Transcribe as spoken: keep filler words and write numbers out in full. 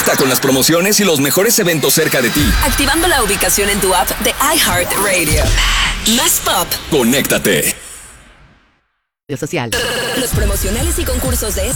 Conecta con las promociones y los mejores eventos cerca de ti. Activando la ubicación en tu app de iHeartRadio. Más pop. Conéctate. Social. Los promocionales y concursos de